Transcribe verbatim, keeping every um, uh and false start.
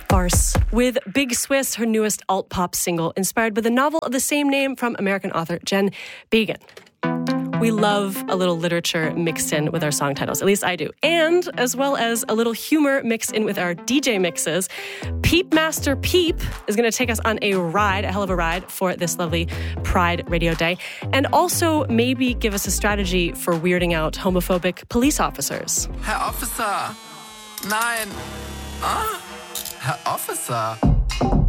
Farce with Big Swiss, her newest alt-pop single, inspired by the novel of the same name from American author Jen Beagin. We love a little literature mixed in with our song titles. At least I do. And as well as a little humor mixed in with our D J mixes. Peep Master Peep is going to take us on a ride, a hell of a ride, for this lovely Pride Radio Day. And also maybe give us a strategy for weirding out homophobic police officers. Herr Officer! Nein! Ah? Herr Officer!